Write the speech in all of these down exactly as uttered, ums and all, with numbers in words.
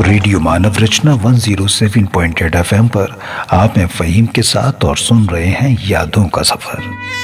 Radio मानव रचना एक सौ सात पॉइंट आठ एफएम पर आप में फ़हीम के साथ और सुन रहे हैं यादों का सफर।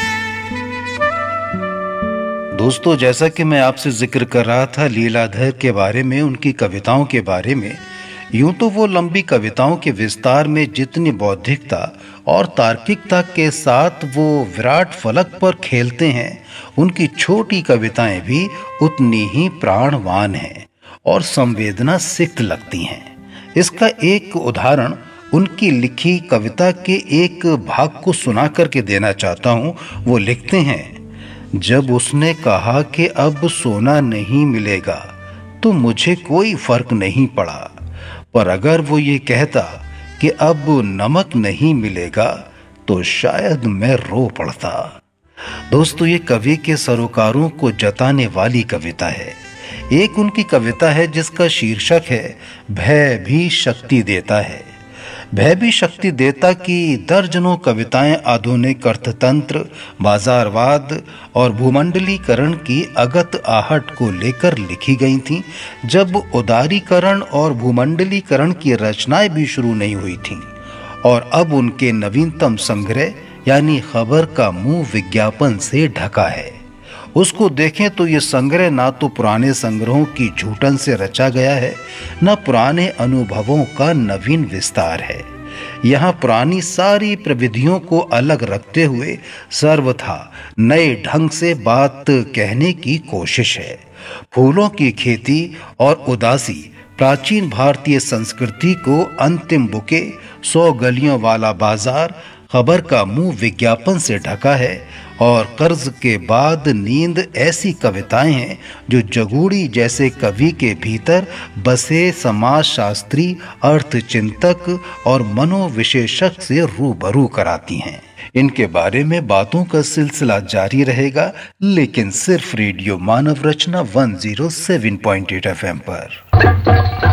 दोस्तों, जैसा कि मैं आपसे जिक्र कर रहा था लीलाधर के बारे में, उनकी कविताओं के बारे में, यूं तो वो लंबी कविताओं के विस्तार में जितनी बौद्धिकता और तार्किकता के साथ वो विराट फलक पर खेलते हैं, उनकी छोटी कविताएं भी उतनी ही प्राणवान हैं और संवेदना सिक्त लगती हैं। इसका एक उदाहरण उनकी लिखी कविता के एक भाग को सुना करके देना चाहता हूँ। वो लिखते हैं, जब उसने कहा कि अब सोना नहीं मिलेगा तो मुझे कोई फर्क नहीं पड़ा, पर अगर वो ये कहता कि अब नमक नहीं मिलेगा तो शायद मैं रो पड़ता। दोस्तों, ये कवि के सरोकारों को जताने वाली कविता है। एक उनकी कविता है जिसका शीर्षक है भय भी शक्ति देता है। भय भी शक्ति देता की दर्जनों कविताएं आधुनिक अर्थतंत्र, बाजारवाद और भूमंडलीकरण की अगत आहट को लेकर लिखी गई थीं, जब उदारीकरण और भूमंडलीकरण की रचनाएं भी शुरू नहीं हुई थीं। और अब उनके नवीनतम संग्रह यानी खबर का मुंह विज्ञापन से ढका है। उसको देखें तो ये संग्रह ना तो पुराने संग्रहों की झूठन से रचा गया है, न पुराने अनुभवों का नवीन विस्तार है। यहाँ पुरानी सारी प्रविधियों को अलग रखते हुए सर्वथा नए ढंग से बात कहने की कोशिश है। फूलों की खेती और उदासी प्राचीन भारतीय संस्कृति को अंतिम बुके, सौ गलियों वाला बाजार, खबर का मुंह विज्ञापन से ढका है। और कर्ज के बाद नींद ऐसी कविताएं हैं जो जगूड़ी जैसे कवि के भीतर बसे समाज शास्त्री, अर्थचिंतक और मनोविशेषज्ञ से रूबरू कराती हैं। इनके बारे में बातों का सिलसिला जारी रहेगा, लेकिन सिर्फ रेडियो मानव रचना एक सौ सात पॉइंट आठ एफएम पर।